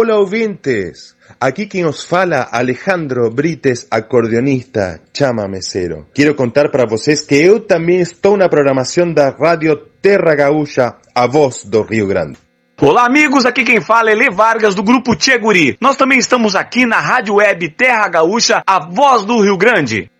Olá, ouvintes! Aqui quem os fala, Alejandro Brites, acordeonista, chamamecero. Quero contar para vocês que eu também estou na programação da Rádio Terra Gaúcha, a voz do Rio Grande. Olá, amigos, aqui quem fala é Lê Vargas, do Grupo Tchê Guri. Nós também estamos aqui na Rádio Web Terra Gaúcha, a voz do Rio Grande.